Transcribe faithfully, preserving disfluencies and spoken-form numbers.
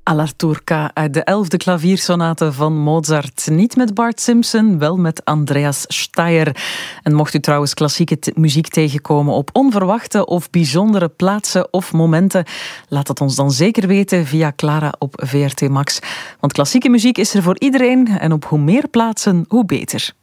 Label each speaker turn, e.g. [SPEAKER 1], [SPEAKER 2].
[SPEAKER 1] Alla Turca uit de elfde klaviersonate van Mozart. Niet met Bart Simpson, wel met Andreas Steyr. En mocht u trouwens klassieke t- muziek tegenkomen op onverwachte of bijzondere plaatsen of momenten, laat het ons dan zeker weten via Clara op V R T Max. Want klassieke muziek is er voor iedereen en op hoe meer plaatsen, hoe beter.